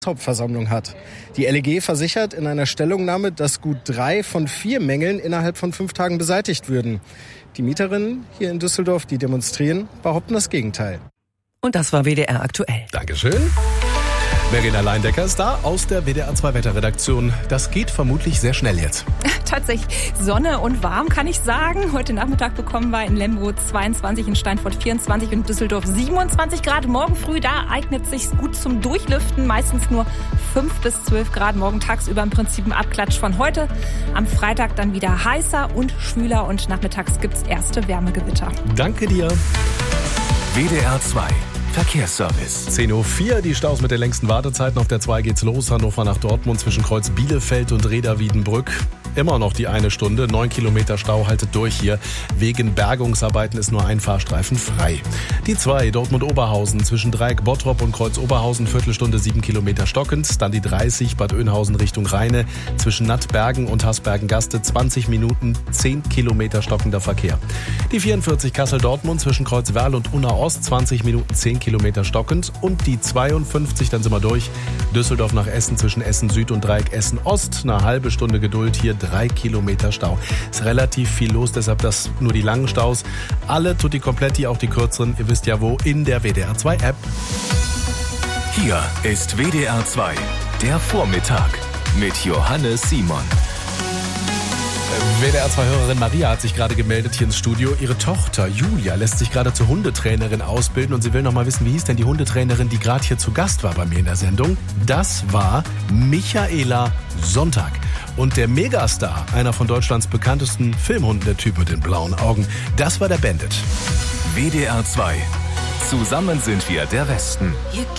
Hauptversammlung hat. Die LEG versichert in einer Stellungnahme, dass gut 3 von 4 Mängeln innerhalb von 5 Tagen beseitigt würden. Die Mieterinnen hier in Düsseldorf, die demonstrieren, behaupten das Gegenteil. Und das war WDR aktuell. Dankeschön. Verena Leindecker ist da aus der WDR 2 Wetterredaktion. Das geht vermutlich sehr schnell jetzt. Tatsächlich Sonne und warm, kann ich sagen. Heute Nachmittag bekommen wir in Lemgo 22, in Steinfurt 24 und in Düsseldorf 27 Grad. Morgen früh, da eignet sich's gut zum Durchlüften. Meistens nur 5 bis 12 Grad. Morgen tagsüber im Prinzip ein Abklatsch von heute. Am Freitag dann wieder heißer und schwüler und nachmittags gibt's erste Wärmegewitter. Danke dir. WDR 2 Verkehrsservice. 10.04 Uhr, die Staus mit den längsten Wartezeiten. Auf der 2 geht's los. Hannover nach Dortmund zwischen Kreuz Bielefeld und Reda-Wiedenbrück. Immer noch die 1 Stunde. 9 Kilometer Stau haltet durch hier. Wegen Bergungsarbeiten ist nur ein Fahrstreifen frei. Die 2 Dortmund-Oberhausen zwischen Dreieck Bottrop und Kreuz Oberhausen. Viertelstunde 7 Kilometer stockend. Dann die 30 Bad Oeynhausen Richtung Rheine. Zwischen Nattbergen und Hasbergen-Gaste 20 Minuten 10 Kilometer stockender Verkehr. Die 44 Kassel-Dortmund zwischen Kreuz Werl und Unna Ost. 20 Minuten 10 Kilometer stockend. Und die 52, dann sind wir durch. Düsseldorf nach Essen zwischen Essen Süd und Dreieck Essen Ost. Eine halbe Stunde Geduld hier. 3 Kilometer Stau. Ist relativ viel los, deshalb das nur die langen Staus. Alle tutti kompletti, auch die kürzeren, ihr wisst ja wo, in der WDR 2 App. Hier ist WDR 2, der Vormittag mit Johannes Simon. WDR 2-Hörerin Maria hat sich gerade gemeldet hier ins Studio. Ihre Tochter Julia lässt sich gerade zur Hundetrainerin ausbilden und sie will noch mal wissen, wie hieß denn die Hundetrainerin, die gerade hier zu Gast war bei mir in der Sendung. Das war Michaela Sonntag. Und der Megastar, einer von Deutschlands bekanntesten Filmhunden, der Typ mit den blauen Augen, das war der Bandit. WDR 2. Zusammen sind wir der Westen.